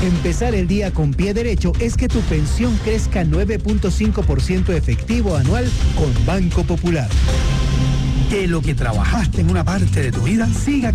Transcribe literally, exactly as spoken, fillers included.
Empezar el día con pie derecho es que tu pensión crezca nueve punto cinco por ciento efectivo anual con Banco Popular. Que lo que trabajaste en una parte de tu vida siga